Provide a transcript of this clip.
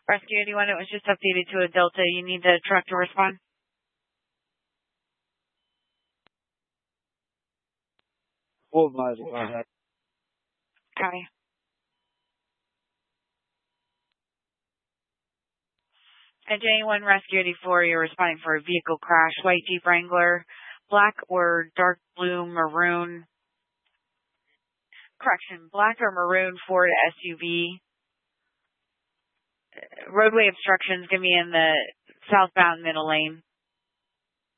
Rescue 81, it was just updated to a Delta. You need the truck to respond. Full miles ahead. Copy. At J1 Rescue 84, you're responding for a vehicle crash. White Jeep Wrangler, black or dark blue, maroon. Correction, black or maroon Ford SUV. Roadway obstructions, give me in the southbound middle lane.